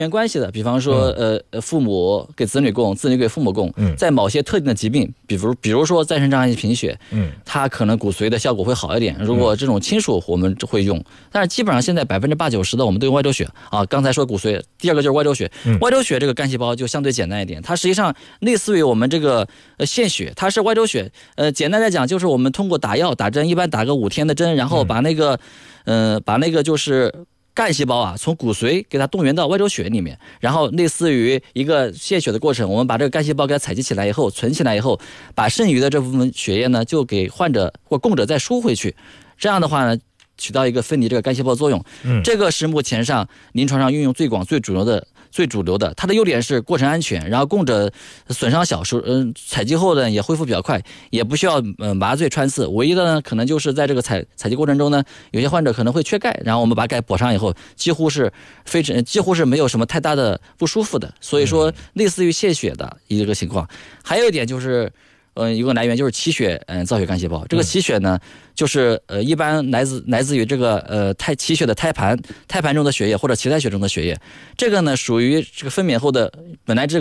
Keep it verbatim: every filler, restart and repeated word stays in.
缘关系的，比方说，呃呃，父母给子女供，子女给父母供， 嗯， 在某些特定的疾病，比如比如说再生障碍性贫血， 嗯， 它可能骨髓的效果会好一点。如果这种亲属我们会用，但是基本上现在百分之八九十的我们都用外周血啊。刚才说骨髓，第二个就是外周血， 嗯、 外周血这个干细胞就相对简单一点，它实际上类似于我们这个呃献血，它是外周血，呃，简单来讲就是我们通过打药打针，一般打个五天的针，然后把那个，嗯、呃，把那个就是。干细胞啊，从骨髓给它动员到外周血里面，然后类似于一个献血的过程，我们把这个干细胞给它采集起来以后，存起来以后，把剩余的这部分血液呢，就给患者或供者再输回去，这样的话呢，起到一个分离这个干细胞作用。 嗯， 这个是目前上临床上运用最广、最主流的。最主流的，它的优点是过程安全，然后供者损伤小，嗯，采集后呢也恢复比较快，也不需要呃麻醉穿刺。唯一的呢，可能就是在这个采采集过程中呢，有些患者可能会缺钙，然后我们把钙补上以后，几乎是非常几乎是没有什么太大的不舒服的。所以说，类似于献血的一个情况。还有一点就是。嗯，一个来源就是脐血，嗯，造血干细胞。这个脐血呢，就是呃，一般来自来自于这个呃胎脐血的胎盘，胎盘中的血液或者脐带血中的血液。这个呢，属于这个分娩后的本来这个。